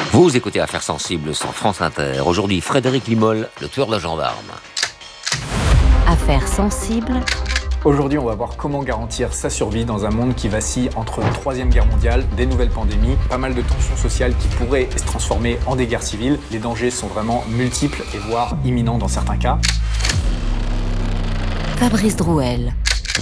Vous écoutez Affaires sensibles sur France Inter. Aujourd'hui, Frédéric Limol, le tueur de gendarmes. Affaires sensibles. Aujourd'hui, on va voir comment garantir sa survie dans un monde qui vacille entre une troisième guerre mondiale, des nouvelles pandémies, pas mal de tensions sociales qui pourraient se transformer en des guerres civiles. Les dangers sont vraiment multiples et voire imminents dans certains cas. Fabrice Drouel.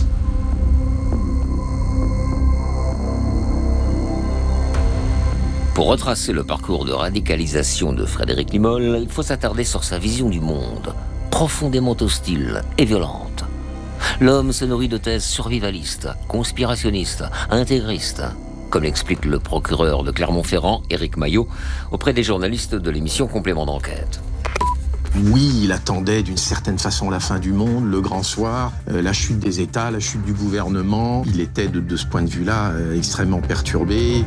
Pour retracer le parcours de radicalisation de Frédéric Limol, il faut s'attarder sur sa vision du monde, profondément hostile et violente. L'homme se nourrit de thèses survivalistes, conspirationnistes, intégristes, comme l'explique le procureur de Clermont-Ferrand, Éric Maillot, auprès des journalistes de l'émission Complément d'enquête. Oui, il attendait d'une certaine façon la fin du monde, le grand soir, la chute des États, la chute du gouvernement. Il était de ce point de vue-là extrêmement perturbé.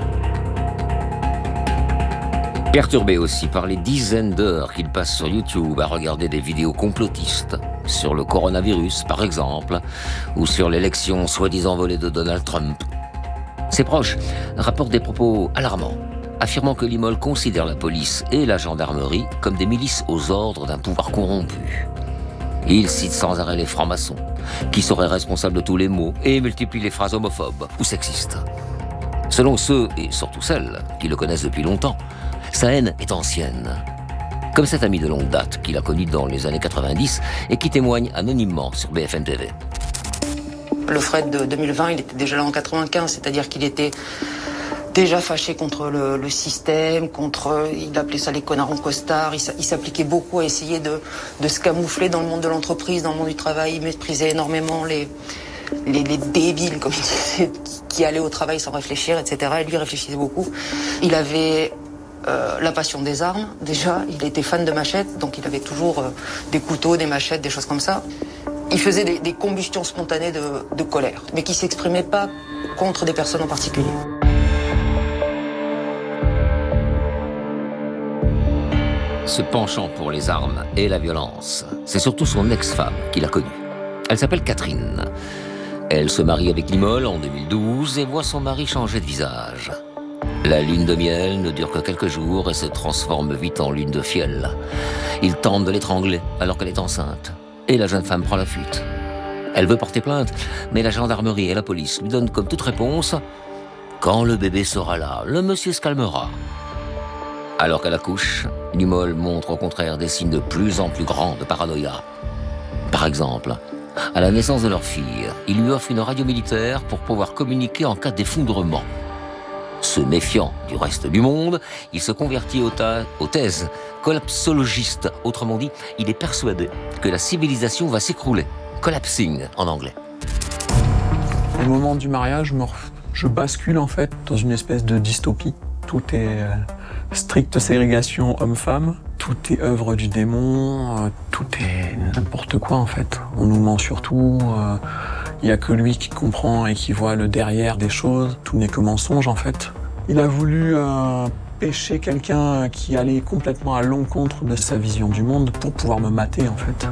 Perturbé aussi par les dizaines d'heures qu'il passe sur YouTube à regarder des vidéos complotistes, sur le coronavirus par exemple, ou sur l'élection soi-disant volée de Donald Trump. Ses proches rapportent des propos alarmants, affirmant que Limol considère la police et la gendarmerie comme des milices aux ordres d'un pouvoir corrompu. Il cite sans arrêt les francs-maçons, qui seraient responsables de tous les maux, et multiplie les phrases homophobes ou sexistes. Selon ceux, et surtout celles, qui le connaissent depuis longtemps, sa haine est ancienne. Comme cet ami de longue date qu'il a connu dans les années 90 et qui témoigne anonymement sur BFM TV. Le Fred de 2020, il était déjà là en 95, c'est-à-dire qu'il était déjà fâché contre le système, il appelait ça les connards en costard, il s'appliquait beaucoup à essayer de se camoufler dans le monde de l'entreprise, dans le monde du travail, il méprisait énormément les débiles, comme il disait, qui allaient au travail sans réfléchir, etc. Et lui réfléchissait beaucoup. Il avait la passion des armes, déjà, il était fan de machettes, donc il avait toujours des couteaux, des machettes, des choses comme ça. Il faisait des combustions spontanées de colère, mais qui ne s'exprimaient pas contre des personnes en particulier. Ce penchant pour les armes et la violence, c'est surtout son ex-femme qu'il a connue. Elle s'appelle Catherine. Elle se marie avec Limol en 2012 et voit son mari changer de visage. La lune de miel ne dure que quelques jours et se transforme vite en lune de fiel. Il tente de l'étrangler alors qu'elle est enceinte. Et la jeune femme prend la fuite. Elle veut porter plainte, mais la gendarmerie et la police lui donnent comme toute réponse « Quand le bébé sera là, le monsieur se calmera ». Alors qu'elle accouche, Limol montre au contraire des signes de plus en plus grands de paranoïa. Par exemple, à la naissance de leur fille, il lui offre une radio militaire pour pouvoir communiquer en cas d'effondrement. Se méfiant du reste du monde, il se convertit aux thèses collapsologistes. Autrement dit, il est persuadé que la civilisation va s'écrouler. Collapsing en anglais. Au moment du mariage, je bascule en fait dans une espèce de dystopie. Tout est stricte ségrégation homme-femme, tout est œuvre du démon, tout est n'importe quoi en fait. On nous ment sur tout, il n'y a que lui qui comprend et qui voit le derrière des choses, tout n'est que mensonge en fait. Il a voulu pêcher quelqu'un qui allait complètement à l'encontre de sa vision du monde pour pouvoir me mater en fait.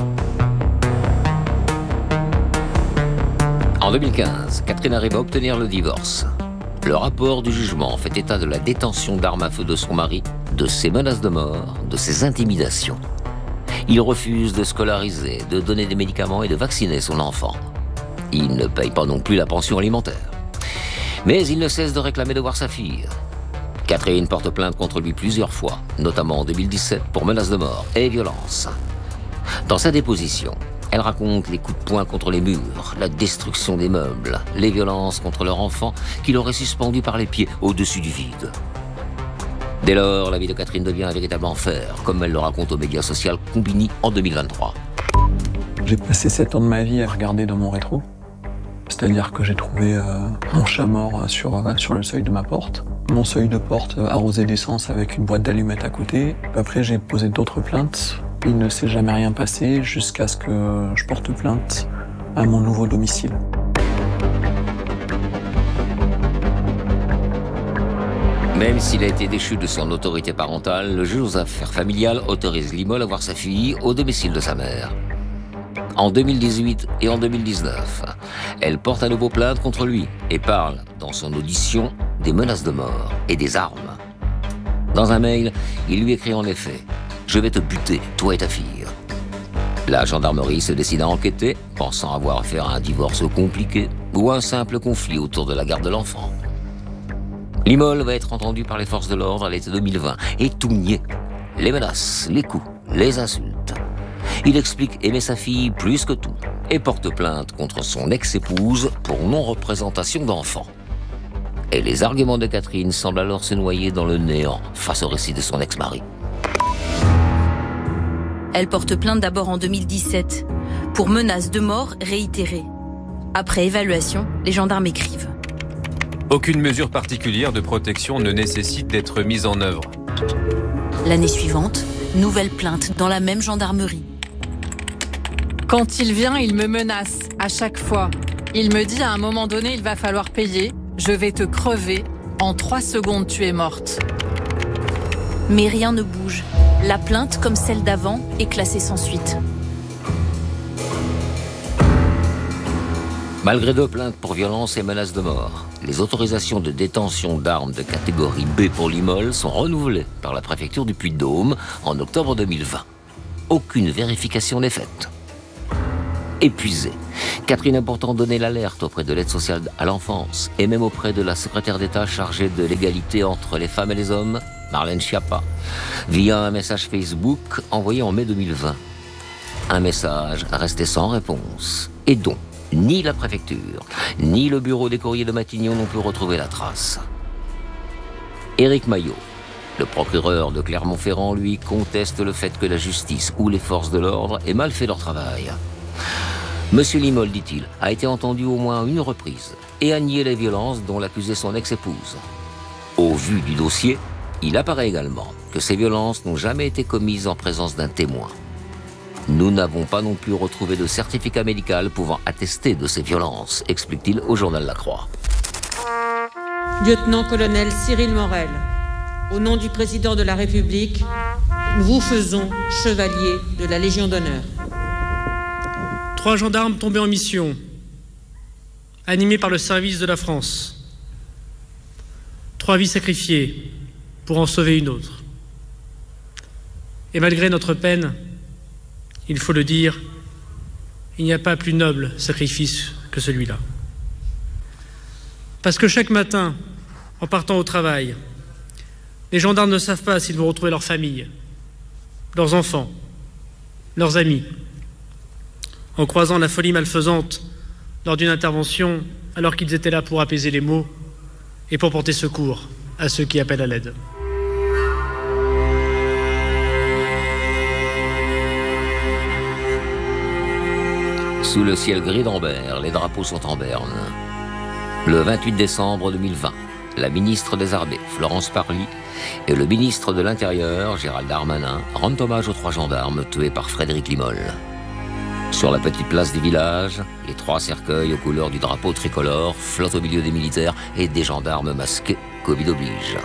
En 2015, Catherine arrive à obtenir le divorce. Le rapport du jugement fait état de la détention d'armes à feu de son mari, de ses menaces de mort, de ses intimidations. Il refuse de scolariser, de donner des médicaments et de vacciner son enfant. Il ne paye pas non plus la pension alimentaire. Mais il ne cesse de réclamer de voir sa fille. Catherine porte plainte contre lui plusieurs fois, notamment en 2017 pour menaces de mort et violence. Dans sa déposition, elle raconte les coups de poing contre les murs, la destruction des meubles, les violences contre leur enfant qu'il aurait suspendu par les pieds au-dessus du vide. Dès lors, la vie de Catherine devient un véritable enfer, comme elle le raconte au média social Combini en 2023. J'ai passé 7 ans de ma vie à regarder dans mon rétro. C'est-à-dire que j'ai trouvé mon chat mort sur le seuil de ma porte. Mon seuil de porte arrosé d'essence avec une boîte d'allumettes à côté. Après, j'ai posé d'autres plaintes. Il ne s'est jamais rien passé jusqu'à ce que je porte plainte à mon nouveau domicile. Même s'il a été déchu de son autorité parentale, le juge aux affaires familiales autorise Limol à voir sa fille au domicile de sa mère. En 2018 et en 2019, elle porte à nouveau plainte contre lui et parle, dans son audition, des menaces de mort et des armes. Dans un mail, il lui écrit en effet « Je vais te buter, toi et ta fille ». La gendarmerie se décide à enquêter, pensant avoir affaire à un divorce compliqué ou un simple conflit autour de la garde de l'enfant. Limol va être entendu par les forces de l'ordre à l'été 2020 et tout nier. Les menaces, les coups, les insultes. Il explique aimer sa fille plus que tout et porte plainte contre son ex-épouse pour non-représentation d'enfant. Et les arguments de Catherine semblent alors se noyer dans le néant face au récit de son ex-mari. Elle porte plainte d'abord en 2017 pour menaces de mort réitérées. Après évaluation, les gendarmes écrivent. Aucune mesure particulière de protection ne nécessite d'être mise en œuvre. L'année suivante, nouvelle plainte dans la même gendarmerie. Quand il vient, il me menace à chaque fois. Il me dit à un moment donné, il va falloir payer. Je vais te crever. En 3 secondes, tu es morte. Mais rien ne bouge. La plainte, comme celle d'avant, est classée sans suite. Malgré 2 plaintes pour violence et menaces de mort, les autorisations de détention d'armes de catégorie B pour Limol sont renouvelées par la préfecture du Puy-de-Dôme en octobre 2020. Aucune vérification n'est faite. Épuisée, Catherine a pourtant donné l'alerte auprès de l'aide sociale à l'enfance et même auprès de la secrétaire d'État chargée de l'égalité entre les femmes et les hommes, Marlène Schiappa, via un message Facebook envoyé en mai 2020. Un message resté sans réponse et dont ni la préfecture, ni le bureau des courriers de Matignon n'ont pu retrouver la trace. Éric Maillot, le procureur de Clermont-Ferrand, lui, conteste le fait que la justice ou les forces de l'ordre aient mal fait leur travail. Monsieur Limol, dit-il, a été entendu au moins une reprise et a nié les violences dont l'accusait son ex-épouse. Au vu du dossier, il apparaît également que ces violences n'ont jamais été commises en présence d'un témoin. Nous n'avons pas non plus retrouvé de certificat médical pouvant attester de ces violences, explique-t-il au journal La Croix. Lieutenant-colonel Cyril Morel, au nom du président de la République, nous vous faisons chevalier de la Légion d'honneur. 3 gendarmes tombés en mission, animés par le service de la France. 3 vies sacrifiées pour en sauver une autre. Et malgré notre peine, il faut le dire, il n'y a pas plus noble sacrifice que celui-là. Parce que chaque matin, en partant au travail, les gendarmes ne savent pas s'ils vont retrouver leur famille, leurs enfants, leurs amis. En croisant la folie malfaisante lors d'une intervention, alors qu'ils étaient là pour apaiser les maux et pour porter secours à ceux qui appellent à l'aide. Sous le ciel gris d'Ambert, les drapeaux sont en berne. Le 28 décembre 2020, la ministre des Armées, Florence Parly, et le ministre de l'Intérieur, Gérald Darmanin, rendent hommage aux 3 gendarmes tués par Frédéric Limol. Sur la petite place du village, les 3 cercueils aux couleurs du drapeau tricolore flottent au milieu des militaires et des gendarmes masqués, Covid oblige.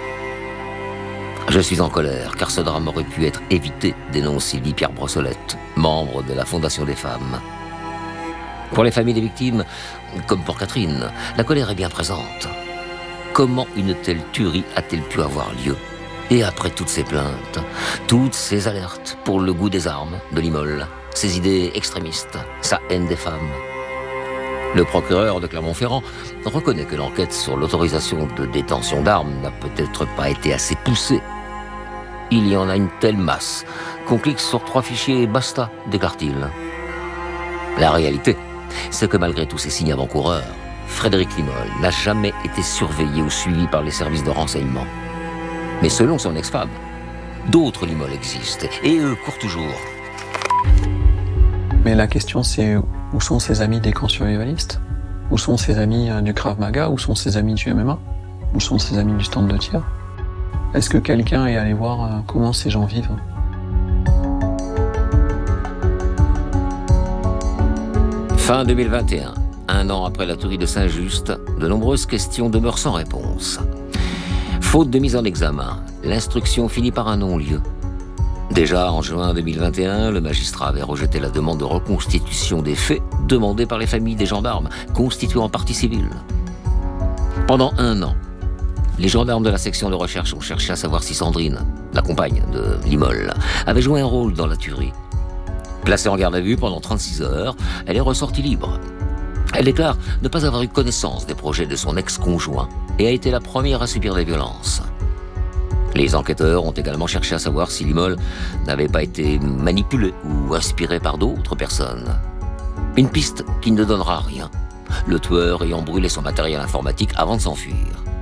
Je suis en colère, car ce drame aurait pu être évité, dénonce Sylvie Pierre Brossolette, membre de la Fondation des femmes. Pour les familles des victimes, comme pour Catherine, la colère est bien présente. Comment une telle tuerie a-t-elle pu avoir lieu ? Et après toutes ces plaintes, toutes ces alertes pour le goût des armes de Limol, ses idées extrémistes, sa haine des femmes. Le procureur de Clermont-Ferrand reconnaît que l'enquête sur l'autorisation de détention d'armes n'a peut-être pas été assez poussée. Il y en a une telle masse qu'on clique sur 3 fichiers et basta, déclare-t-il. La réalité, c'est que malgré tous ces signes avant-coureurs, Frédéric Limol n'a jamais été surveillé ou suivi par les services de renseignement. Mais selon son ex-femme, d'autres Limol existent et eux courent toujours. Mais la question c'est, où sont ses amis des camps survivalistes ? Où sont ses amis du Krav Maga ? Où sont ses amis du MMA ? Où sont ses amis du stand de tir ? Est-ce que quelqu'un est allé voir comment ces gens vivent ? Fin 2021, 1 an après la tuerie de Saint-Just, de nombreuses questions demeurent sans réponse. Faute de mise en examen, l'instruction finit par un non-lieu. Déjà en juin 2021, le magistrat avait rejeté la demande de reconstitution des faits demandée par les familles des gendarmes, constituées en partie civile. Pendant 1 an, les gendarmes de la section de recherche ont cherché à savoir si Sandrine, la compagne de Limol, avait joué un rôle dans la tuerie. Placée en garde à vue pendant 36 heures, elle est ressortie libre. Elle déclare ne pas avoir eu connaissance des projets de son ex-conjoint et a été la première à subir des violences. Les enquêteurs ont également cherché à savoir si Limol n'avait pas été manipulé ou inspiré par d'autres personnes. Une piste qui ne donnera rien, le tueur ayant brûlé son matériel informatique avant de s'enfuir.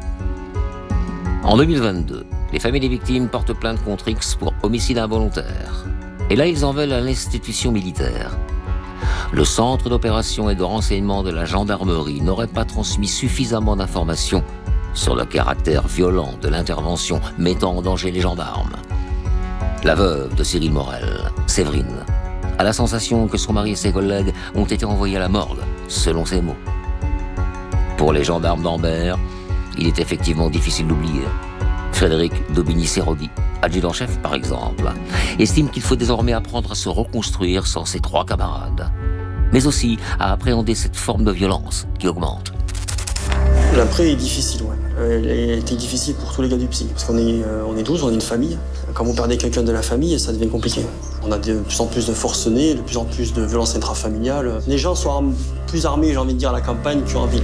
En 2022, les familles des victimes portent plainte contre X pour homicide involontaire. Et là, ils en veulent à l'institution militaire. Le centre d'opération et de renseignement de la gendarmerie n'aurait pas transmis suffisamment d'informations sur le caractère violent de l'intervention mettant en danger les gendarmes. La veuve de Cyril Morel, Séverine, a la sensation que son mari et ses collègues ont été envoyés à la morgue, selon ses mots. Pour les gendarmes d'Ambert, il est effectivement difficile d'oublier. Frédéric Daubigny-Serodi, adjudant-chef par exemple, estime qu'il faut désormais apprendre à se reconstruire sans ses 3 camarades, mais aussi à appréhender cette forme de violence qui augmente. L'après est difficile, ouais. Elle a été difficile pour tous les gars du psy, parce qu'on est 12, on est une famille. Quand vous perdez quelqu'un de la famille, ça devient compliqué. On a de plus en plus de forcenés, de plus en plus de violences intrafamiliales. Les gens sont plus armés, j'ai envie de dire, à la campagne qu'en ville.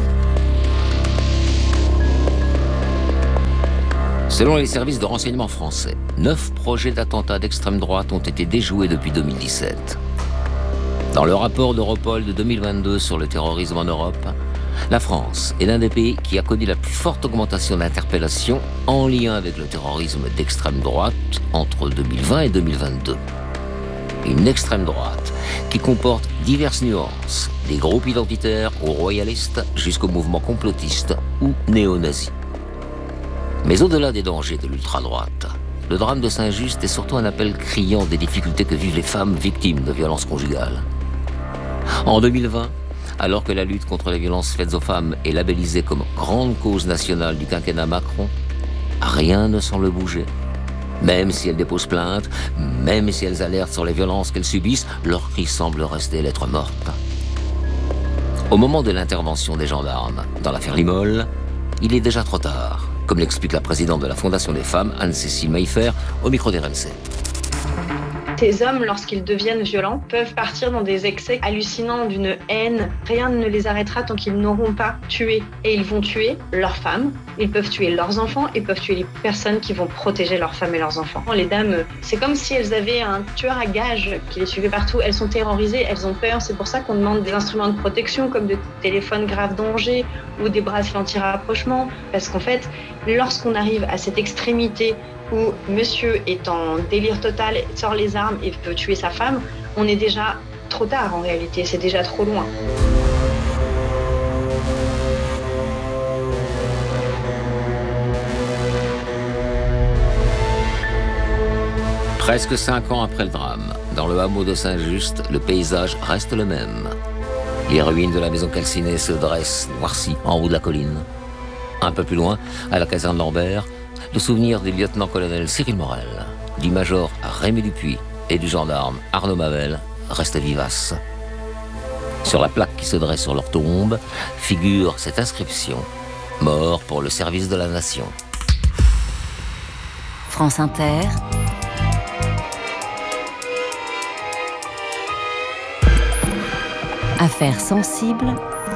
Selon les services de renseignement français, 9 projets d'attentats d'extrême droite ont été déjoués depuis 2017. Dans le rapport d'Europol de 2022 sur le terrorisme en Europe, la France est l'un des pays qui a connu la plus forte augmentation d'interpellations en lien avec le terrorisme d'extrême droite entre 2020 et 2022. Une extrême droite qui comporte diverses nuances, des groupes identitaires aux royalistes jusqu'aux mouvements complotistes ou néo-nazis. Mais au-delà des dangers de l'ultra-droite, le drame de Saint-Just est surtout un appel criant des difficultés que vivent les femmes victimes de violences conjugales. En 2020, alors que la lutte contre les violences faites aux femmes est labellisée comme grande cause nationale du quinquennat Macron, rien ne semble bouger. Même si elles déposent plainte, même si elles alertent sur les violences qu'elles subissent, leur cri semble rester lettre morte. Au moment de l'intervention des gendarmes dans l'affaire Limol, il est déjà trop tard, comme l'explique la présidente de la Fondation des femmes, Anne-Cécile Maillefer, au micro d'RMC. Ces hommes, lorsqu'ils deviennent violents, peuvent partir dans des excès hallucinants d'une haine. Rien ne les arrêtera tant qu'ils n'auront pas tué. Et ils vont tuer leurs femmes, ils peuvent tuer leurs enfants, ils peuvent tuer les personnes qui vont protéger leurs femmes et leurs enfants. Les dames, c'est comme si elles avaient un tueur à gages qui les suivait partout. Elles sont terrorisées, elles ont peur. C'est pour ça qu'on demande des instruments de protection comme des téléphones grave danger ou des bracelets anti-rapprochement. Parce qu'en fait, lorsqu'on arrive à cette extrémité où monsieur est en délire total, sort les armes et peut tuer sa femme, on est déjà trop tard en réalité, c'est déjà trop loin. Presque 5 ans après le drame, dans le hameau de Saint-Just, le paysage reste le même. Les ruines de la maison calcinée se dressent, noircies, en haut de la colline. Un peu plus loin, à la caserne Lambert, le souvenir du lieutenant-colonel Cyril Morel, du major Rémy Dupuis et du gendarme Arnaud Mavel reste vivace. Sur la plaque qui se dresse sur leur tombe figure cette inscription « Mort pour le service de la nation ». France Inter. Affaires sensibles.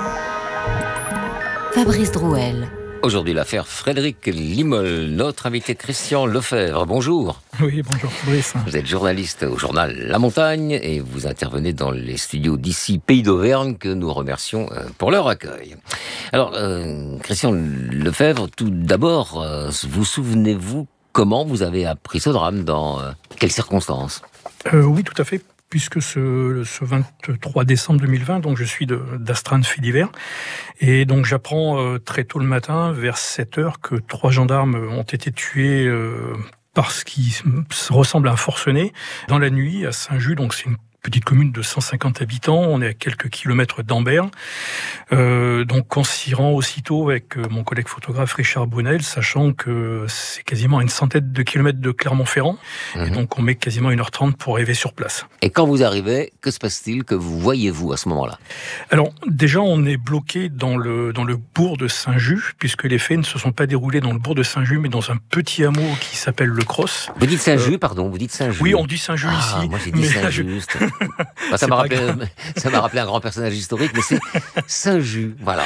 Fabrice Drouel. Aujourd'hui, l'affaire Frédéric Limol, notre invité Christian Lefebvre. Bonjour. Oui, bonjour Fabrice. Vous êtes journaliste au journal La Montagne et vous intervenez dans les studios d'ici Pays d'Auvergne que nous remercions pour leur accueil. Alors, Christian Lefebvre, tout d'abord, vous souvenez-vous comment vous avez appris ce drame, dans quelles circonstances ? Oui, tout à fait. Puisque ce 23 décembre 2020, donc je suis d'astreinte fait divers, et donc j'apprends très tôt le matin, vers 7h, que 3 gendarmes ont été tués par ce qui ressemble à un forcené dans la nuit à Saint-Just. Donc c'est une petite commune de 150 habitants, on est à quelques kilomètres d'Ambert. Donc on s'y rend aussitôt avec mon collègue photographe Richard Brunel, sachant que c'est quasiment à une centaine de kilomètres de Clermont-Ferrand. Et donc on met quasiment 1h30 pour arriver sur place. Et quand vous arrivez, que se passe-t-il? Que voyez-vous à ce moment-là? Alors déjà on est bloqué dans le bourg de Saint-Just, puisque les faits ne se sont pas déroulés dans le bourg de Saint-Just, mais dans un petit hameau qui s'appelle Le Cros. Vous dites Saint-Just, pardon, vous dites Saint-Just. Oui, on dit Saint-Just ici. Moi j'ai dit Saint-Just. Ça m'a rappelé un grand personnage historique, mais c'est Saint-Just, voilà.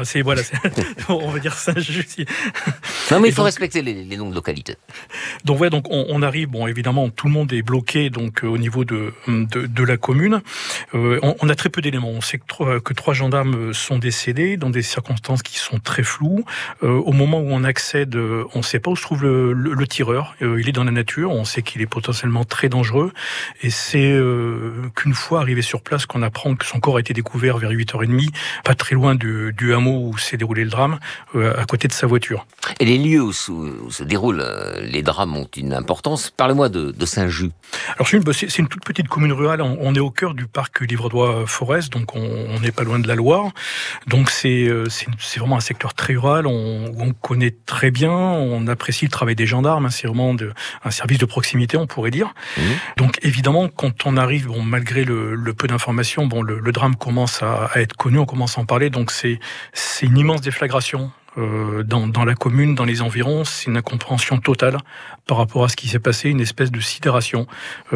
On va dire Saint-Just. Non, mais il faut respecter les noms de localités. Donc ouais, donc on arrive, bon évidemment tout le monde est bloqué donc au niveau de la commune. On a très peu d'éléments. On sait que 3 gendarmes sont décédés dans des circonstances qui sont très floues. Au moment où on accède, on ne sait pas où se trouve le tireur. Il est dans la nature. On sait qu'il est potentiellement très dangereux. Et c'est qu'une fois arrivé sur place qu'on apprend que son corps a été découvert vers 8h30, pas très loin du hameau où s'est déroulé le drame, à côté de sa voiture. Et les lieux où se déroulent les drames ont une importance. Parlez-moi de Saint-Just. Alors c'est une toute petite commune rurale. On est au cœur du parc Livradois-Forez, donc on n'est pas loin de la Loire. Donc c'est vraiment un secteur très rural, on connaît très bien, on apprécie le travail des gendarmes, c'est vraiment un service de proximité, on pourrait dire. Donc évidemment, quand on arrive, malgré le peu d'informations, le drame commence à être connu, on commence à en parler, donc c'est une immense déflagration. Dans la commune, dans les environs, c'est une incompréhension totale par rapport à ce qui s'est passé, une espèce de sidération.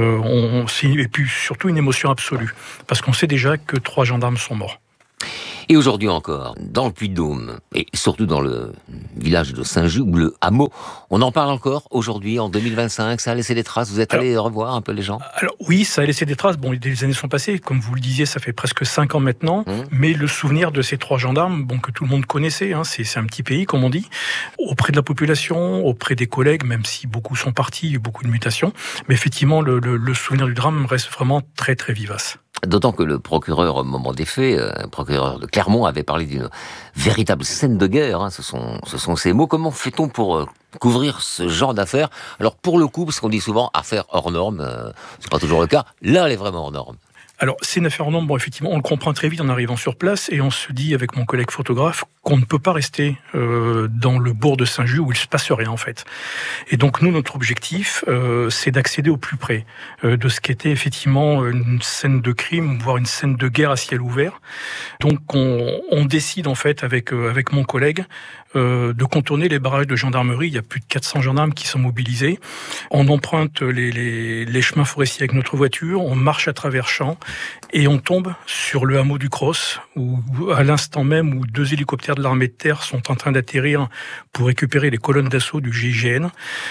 Et puis surtout une émotion absolue, parce qu'on sait déjà que 3 gendarmes sont morts. Et aujourd'hui encore, dans le Puy-de-Dôme, et surtout dans le village de Saint-Just, ou le hameau, on en parle encore aujourd'hui, en 2025, ça a laissé des traces, vous êtes allé revoir un peu les gens? Alors oui, ça a laissé des traces, les années sont passées, comme vous le disiez, ça fait presque 5 ans maintenant, mais le souvenir de ces 3 gendarmes, que tout le monde connaissait, c'est un petit pays, comme on dit, auprès de la population, auprès des collègues, même si beaucoup sont partis, il y a eu beaucoup de mutations, mais effectivement, le souvenir du drame reste vraiment très très vivace. D'autant que le procureur, au moment des faits, procureur de Clermont, avait parlé d'une véritable scène de guerre. Ce sont ces mots. Comment fait-on pour couvrir ce genre d'affaires? Alors pour le coup, parce qu'on dit souvent affaire hors norme, c'est pas toujours le cas. Là, elle est vraiment hors norme. Alors, c'est une affaire hors norme, effectivement, on le comprend très vite en arrivant sur place, et on se dit, avec mon collègue photographe, qu'on ne peut pas rester dans le bourg de Saint-Just où il se passe rien, en fait. Et donc, nous, notre objectif, c'est d'accéder au plus près de ce qu'était effectivement une scène de crime, voire une scène de guerre à ciel ouvert. Donc, on décide, en fait, avec mon collègue, de contourner les barrages de gendarmerie. Il y a plus de 400 gendarmes qui sont mobilisés. On emprunte les chemins forestiers avec notre voiture, on marche à travers champs, et on tombe sur le hameau du Cros, où à l'instant même où 2 hélicoptères de l'armée de terre sont en train d'atterrir pour récupérer les colonnes d'assaut du GIGN.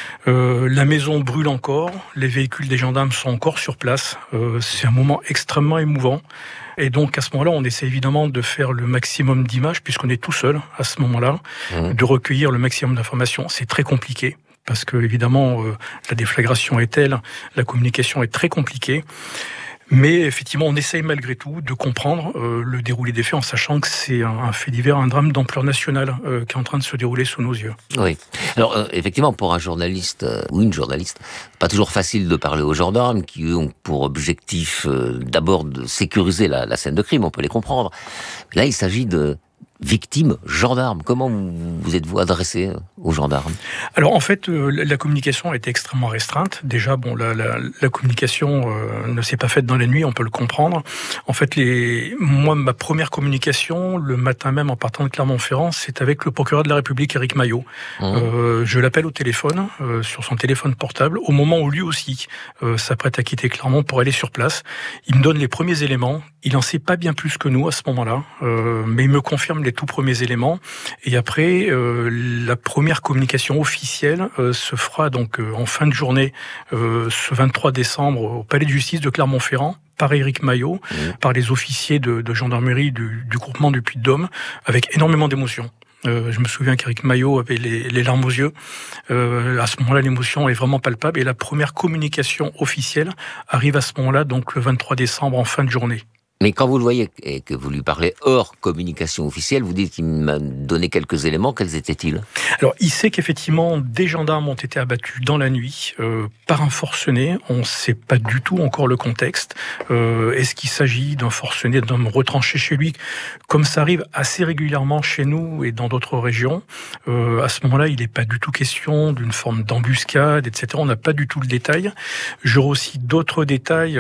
La maison brûle encore, les véhicules des gendarmes sont encore sur place. C'est un moment extrêmement émouvant. Et donc, à ce moment-là, on essaie évidemment de faire le maximum d'images, puisqu'on est tout seul à ce moment-là, de recueillir le maximum d'informations. C'est très compliqué, parce que, évidemment, la déflagration est telle, la communication est très compliquée. Mais effectivement, on essaye malgré tout de comprendre le déroulé des faits en sachant que c'est un fait divers, un drame d'ampleur nationale qui est en train de se dérouler sous nos yeux. Oui. Alors, effectivement, pour un journaliste ou une journaliste, pas toujours facile de parler aux gendarmes qui, eux, ont pour objectif d'abord de sécuriser la scène de crime, on peut les comprendre. Là, il s'agit de victimes, gendarmes. Comment vous êtes-vous adressé aux gendarmes? Alors en fait, la communication a été extrêmement restreinte. Déjà, la communication ne s'est pas faite dans la nuit, on peut le comprendre. En fait, moi, ma première communication, le matin même en partant de Clermont-Ferrand, c'est avec le procureur de la République, Éric Maillot. Je l'appelle au téléphone, sur son téléphone portable, au moment où lui aussi s'apprête à quitter Clermont pour aller sur place. Il me donne les premiers éléments. Il n'en sait pas bien plus que nous à ce moment-là, mais il me confirme les tout premiers éléments. Et après, la première communication officielle se fera donc en fin de journée, ce 23 décembre, au Palais de Justice de Clermont-Ferrand, par Éric Maillot, par les officiers de gendarmerie du groupement du Puy-de-Dôme, avec énormément d'émotion. Je me souviens qu'Éric Maillot avait les larmes aux yeux. À ce moment-là, l'émotion est vraiment palpable. Et la première communication officielle arrive à ce moment-là, donc le 23 décembre, en fin de journée. Mais quand vous le voyez et que vous lui parlez hors communication officielle, vous dites qu'il m'a donné quelques éléments, quels étaient-ils ? Alors, il sait qu'effectivement, des gendarmes ont été abattus dans la nuit par un forcené. On ne sait pas du tout encore le contexte. Est-ce qu'il s'agit d'un forcené, d'un homme retranché chez lui, comme ça arrive assez régulièrement chez nous et dans d'autres régions ? À ce moment-là, il n'est pas du tout question d'une forme d'embuscade, etc. On n'a pas du tout le détail. J'aurai aussi d'autres détails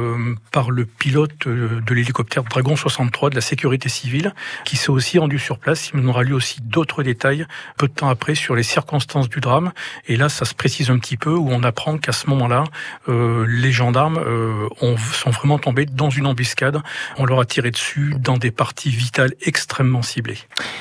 par le pilote de l'hélicoptère Dragon 63 de la sécurité civile, qui s'est aussi rendu sur place. Il me donnera lui aussi d'autres détails peu de temps après sur les circonstances du drame. Et là, ça se précise un petit peu, où on apprend qu'à ce moment-là, les gendarmes sont vraiment tombés dans une embuscade. On leur a tiré dessus dans des parties vitales extrêmement ciblées.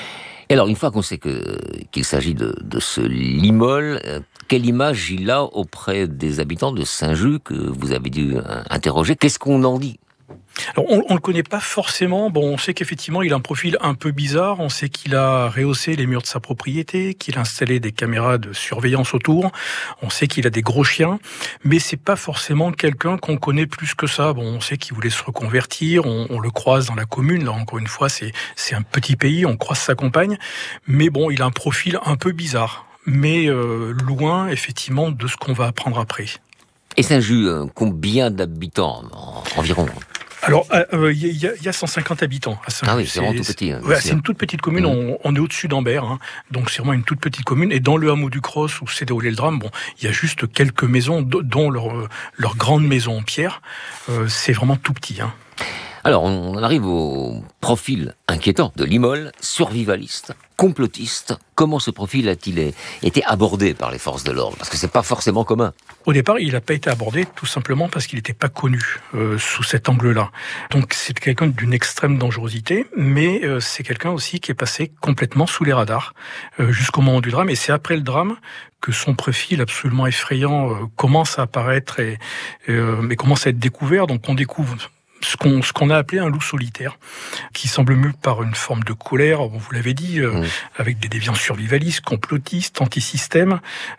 Et alors, une fois qu'on sait qu'il s'agit de ce Limol, quelle image il a auprès des habitants de Saint-Just que vous avez dû interroger ? Qu'est-ce qu'on en dit ? Alors, on ne le connaît pas forcément. Bon, on sait qu'effectivement, il a un profil un peu bizarre. On sait qu'il a rehaussé les murs de sa propriété, qu'il a installé des caméras de surveillance autour. On sait qu'il a des gros chiens, mais c'est pas forcément quelqu'un qu'on connaît plus que ça. Bon, on sait qu'il voulait se reconvertir. On le croise dans la commune. Là, encore une fois, c'est un petit pays. On croise sa compagne, mais bon, il a un profil un peu bizarre, mais loin, effectivement, de ce qu'on va apprendre après. Et Saint-Just, combien d'habitants environ ? Alors, il y a 150 habitants à Saint-Just. Ah oui, c'est vraiment tout petit. C'est une toute petite commune, on est au-dessus d'Ambert, donc c'est vraiment une toute petite commune. Et dans le hameau du Cross, où s'est déroulé le drame, bon, il y a juste quelques maisons, dont leur grande maison en pierre. C'est vraiment tout petit. Alors, on arrive au profil inquiétant de Limol, survivaliste, complotiste. Comment ce profil a-t-il été abordé par les forces de l'ordre ? Parce que c'est pas forcément commun. Au départ, il n'a pas été abordé tout simplement parce qu'il n'était pas connu sous cet angle-là. Donc c'est quelqu'un d'une extrême dangerosité, mais c'est quelqu'un aussi qui est passé complètement sous les radars jusqu'au moment du drame. Et c'est après le drame que son profil absolument effrayant commence à apparaître et commence à être découvert. Donc on découvre ce qu'on a appelé un loup solitaire, qui semble mu par une forme de colère, vous l'avez dit, avec des déviants survivalistes, complotistes, anti-système,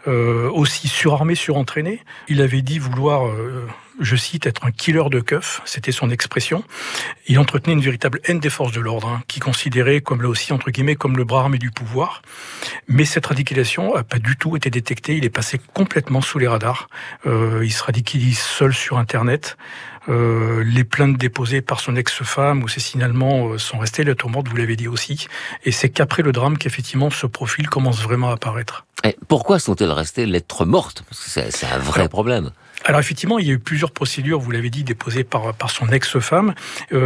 aussi surarmé, surentraîné. Il avait dit vouloir, je cite, être un killer de keufs, c'était son expression. Il entretenait une véritable haine des forces de l'ordre, qui considérait comme là aussi, entre guillemets, comme le bras armé du pouvoir. Mais cette radicalisation n'a pas du tout été détectée, il est passé complètement sous les radars. Il se radicalise seul sur Internet. Les plaintes déposées par son ex-femme ou ses signalements sont restées lettres mortes, vous l'avez dit aussi. Et c'est qu'après le drame qu'effectivement ce profil commence vraiment à apparaître. Et pourquoi sont-elles restées lettres mortes ? Parce que c'est un vrai problème. Alors effectivement, il y a eu plusieurs procédures, vous l'avez dit, déposées par son ex-femme.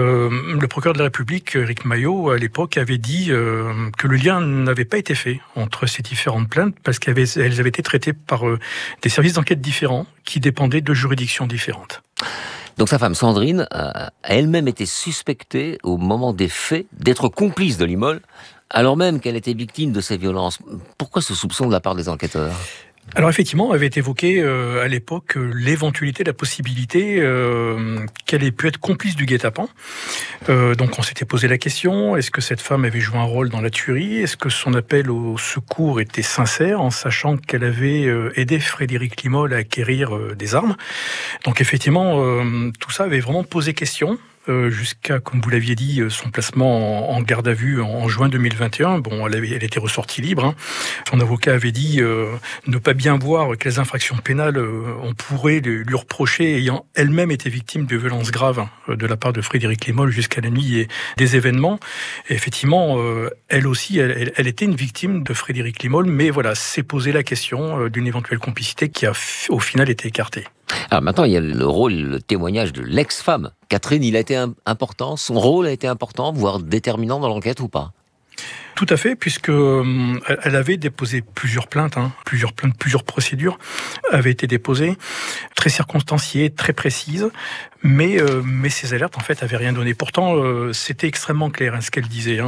Le procureur de la République, Éric Maillot, à l'époque, avait dit que le lien n'avait pas été fait entre ces différentes plaintes parce qu'elles avaient été traitées par des services d'enquête différents qui dépendaient de juridictions différentes. Donc sa femme Sandrine a elle-même été suspectée au moment des faits d'être complice de Limol, alors même qu'elle était victime de ces violences. Pourquoi ce soupçon de la part des enquêteurs ? Alors effectivement, avait été évoqué à l'époque l'éventualité, la possibilité qu'elle ait pu être complice du guet-apens. Donc on s'était posé la question, est-ce que cette femme avait joué un rôle dans la tuerie ? Est-ce que son appel au secours était sincère en sachant qu'elle avait aidé Frédéric Limol à acquérir des armes ? Donc effectivement, tout ça avait vraiment posé question. Jusqu'à, comme vous l'aviez dit, son placement en garde à vue en juin 2021. Bon, elle était ressortie libre. Son avocat avait dit ne pas bien voir quelles infractions pénales on pourrait lui reprocher, ayant elle-même été victime de violences graves de la part de Frédéric Limol jusqu'à la nuit des événements. Et effectivement, elle aussi, elle était une victime de Frédéric Limol, mais voilà, s'est posé la question d'une éventuelle complicité qui a au final été écartée. Alors maintenant, il y a le témoignage de l'ex-femme. Catherine, il a été important, son rôle a été important, voire déterminant dans l'enquête ou pas ? Tout à fait, puisque elle avait déposé plusieurs plaintes, plusieurs procédures avaient été déposées, très circonstanciées, très précises, mais ces alertes en fait avaient rien donné. Pourtant, c'était extrêmement clair ce qu'elle disait.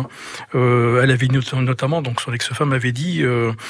Elle avait notamment, donc son ex-femme avait dit,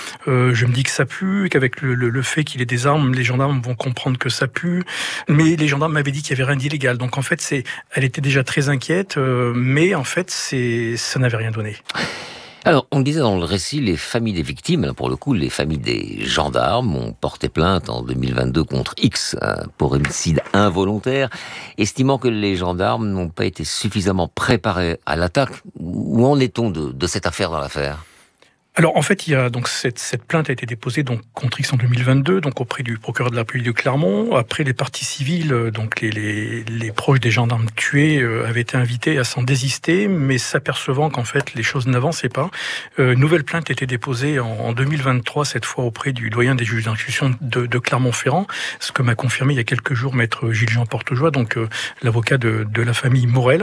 je me dis que ça pue, qu'avec le fait qu'il ait des armes, les gendarmes vont comprendre que ça pue. Mais les gendarmes m'avaient dit qu'il y avait rien d'illégal. Donc en fait, elle était déjà très inquiète, mais en fait, ça n'avait rien donné. Alors, on le disait dans le récit, les familles des victimes, pour le coup, les familles des gendarmes ont porté plainte en 2022 contre X pour homicide involontaire, estimant que les gendarmes n'ont pas été suffisamment préparés à l'attaque. Où en est-on de cette affaire dans l'affaire ? Alors en fait, il y a donc cette plainte a été déposée donc contre X en 2022, donc auprès du procureur de la République de Clermont. Après, les parties civiles, donc les proches des gendarmes tués avaient été invités à s'en désister, mais s'apercevant qu'en fait les choses n'avançaient pas, nouvelle plainte a été déposée en 2023, cette fois auprès du doyen des juges d'instruction de Clermont-Ferrand, ce que m'a confirmé il y a quelques jours maître Gilles-Jean Portejoie, donc l'avocat de la famille Morel.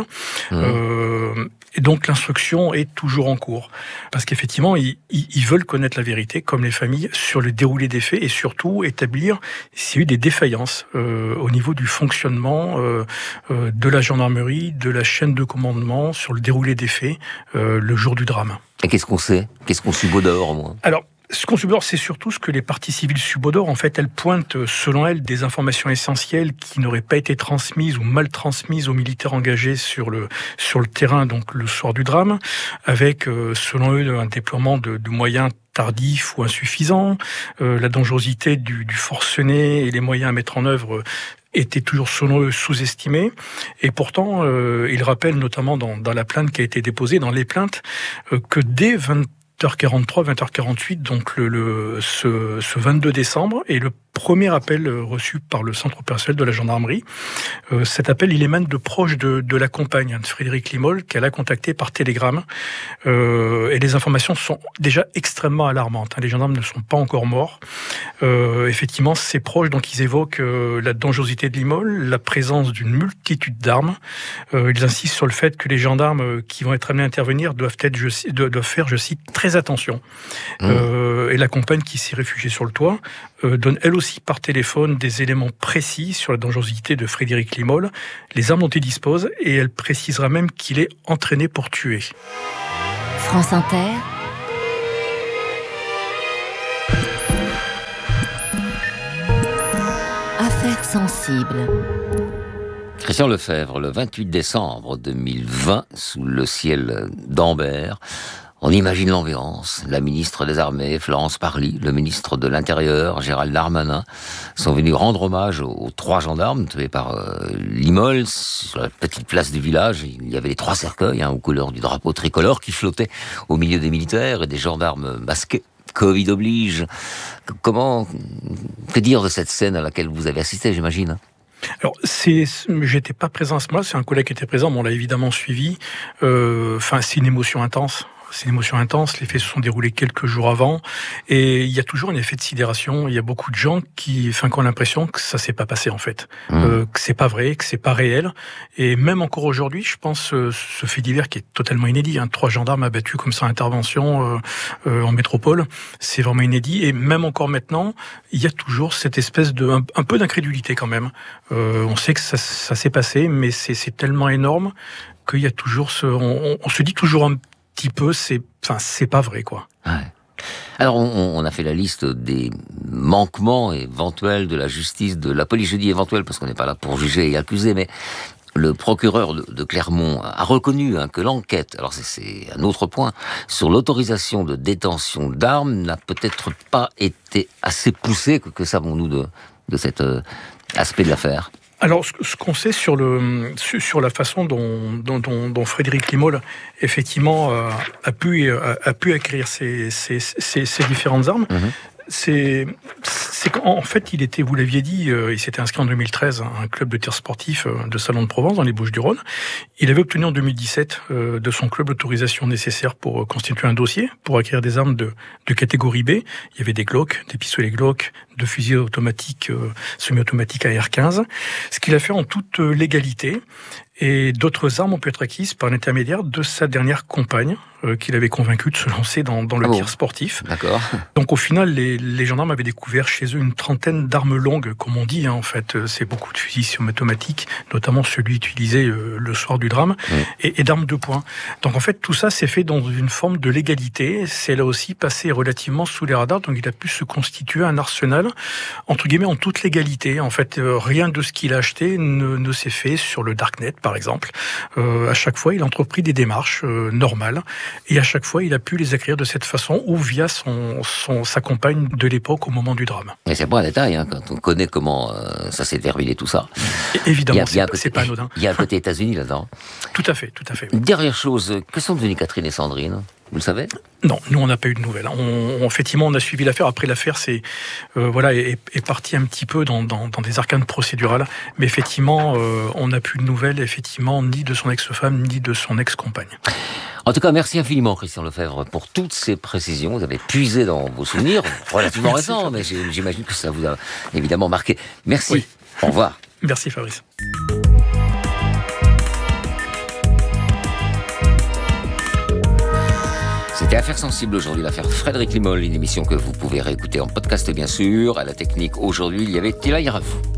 Et donc l'instruction est toujours en cours, parce qu'effectivement ils veulent connaître la vérité, comme les familles, sur le déroulé des faits et surtout établir s'il y a eu des défaillances au niveau du fonctionnement de la gendarmerie, de la chaîne de commandement sur le déroulé des faits le jour du drame. Et qu'est-ce qu'on sait ? Qu'est-ce qu'on subodore, moi ? Alors, ce qu'on subodore, c'est surtout ce que les parties civiles subodorent. En fait, elles pointent, selon elles, des informations essentielles qui n'auraient pas été transmises ou mal transmises aux militaires engagés sur le terrain, donc le soir du drame, avec, selon eux, un déploiement de moyens tardifs ou insuffisants, la dangerosité du forcené et les moyens à mettre en œuvre étaient toujours, selon eux, sous-estimés. Et pourtant, ils rappellent notamment dans la plainte qui a été déposée, dans les plaintes, que dès 20h43, 20h48, donc ce 22 décembre, et le premier appel reçu par le centre opérationnel de la gendarmerie. Cet appel, il émane de proches de la compagne, de Frédéric Limol, qu'elle a contacté par télégramme. Et les informations sont déjà extrêmement alarmantes. Les gendarmes ne sont pas encore morts. Effectivement, ces proches, donc, ils évoquent la dangerosité de Limol, la présence d'une multitude d'armes. Ils insistent sur le fait que les gendarmes qui vont être amenés à intervenir doivent faire, je cite, très attention. Et la compagne qui s'est réfugiée sur le toit donne elle aussi par téléphone des éléments précis sur la dangerosité de Frédéric Limol, les armes dont il dispose, et elle précisera même qu'il est entraîné pour tuer. France Inter. Affaires sensibles. Christian Lefebvre, le 28 décembre 2020, sous le ciel d'Ambert, on imagine l'ambiance. La ministre des Armées, Florence Parly, le ministre de l'Intérieur, Gérald Darmanin, sont venus rendre hommage aux 3 gendarmes tués par Limol. Sur la petite place du village, il y avait les 3 cercueils aux couleurs du drapeau tricolore qui flottaient au milieu des militaires et des gendarmes masqués. Covid oblige. Que dire de cette scène à laquelle vous avez assisté, j'imagine ? Alors, j'étais pas présent à ce moment-là, c'est un collègue qui était présent, mais on l'a évidemment suivi. C'est une émotion intense. C'est une émotion intense, les faits se sont déroulés quelques jours avant, et il y a toujours un effet de sidération. Il y a beaucoup de gens qui ont l'impression que ça s'est pas passé en fait, que c'est pas vrai, que c'est pas réel. Et même encore aujourd'hui, je pense ce fait divers qui est totalement inédit, 3 gendarmes abattus comme ça, intervention en métropole, c'est vraiment inédit. Et même encore maintenant, il y a toujours cette espèce de un peu d'incrédulité quand même. On sait que ça s'est passé, mais c'est tellement énorme qu'il y a toujours on se dit toujours un petit peu, c'est pas vrai, quoi. Ouais. Alors, on a fait la liste des manquements éventuels de la justice, de la police, je dis éventuels parce qu'on n'est pas là pour juger et accuser, mais le procureur de Clermont a reconnu que l'enquête, alors c'est un autre point, sur l'autorisation de détention d'armes n'a peut-être pas été assez poussée. Que savons-nous de cet aspect de l'affaire ? Alors, ce qu'on sait sur la façon dont Frédéric Limol, effectivement, a pu acquérir ces différentes armes, c'est qu'en fait, il était, vous l'aviez dit, il s'était inscrit en 2013 à un club de tir sportif de Salon de Provence, dans les Bouches-du-Rhône. Il avait obtenu en 2017 de son club l'autorisation nécessaire pour constituer un dossier, pour acquérir des armes de catégorie B. Il y avait des Glock, des pistolets Glock, 2 fusils automatiques, semi-automatiques AR-15. Ce qu'il a fait en toute légalité. Et d'autres armes ont pu être acquises par l'intermédiaire de sa dernière compagne, qu'il avait convaincu de se lancer dans le tir sportif. D'accord. Donc au final, les gendarmes avaient découvert chez eux une trentaine d'armes longues, comme on dit. En fait, c'est beaucoup de fusils semi-automatiques, notamment celui utilisé le soir du drame, et d'armes de poing. Donc en fait, tout ça s'est fait dans une forme de légalité. C'est là aussi passé relativement sous les radars. Donc il a pu se constituer un arsenal, entre guillemets, en toute légalité. En fait, rien de ce qu'il a acheté ne s'est fait sur le darknet, par exemple. À chaque fois, il a entrepris des démarches normales, et à chaque fois, il a pu les écrire de cette façon ou via sa compagne de l'époque au moment du drame. Et c'est pas un détail, quand on connaît comment ça s'est terminé tout ça. Et évidemment, c'est pas anodin. Il y a un côté États-Unis là-dedans. Tout à fait. Une dernière chose, que sont devenues Catherine et Sandrine ? Vous le savez ? Non, nous on n'a pas eu de nouvelles. Effectivement, on a suivi l'affaire. Après, l'affaire est partie un petit peu dans des arcanes procédurales, mais effectivement, on n'a plus de nouvelles, effectivement, ni de son ex-femme, ni de son ex-compagne. En tout cas, merci infiniment, Christian Lefebvre, pour toutes ces précisions. Vous avez puisé dans vos souvenirs, relativement récents, mais j'imagine que ça vous a évidemment marqué. Merci. Oui. Au revoir. Merci, Fabrice. C'était Affaires sensibles aujourd'hui, l'affaire Frédéric Limol, une émission que vous pouvez réécouter en podcast bien sûr. À la technique aujourd'hui, il y avait Tila Yarafou.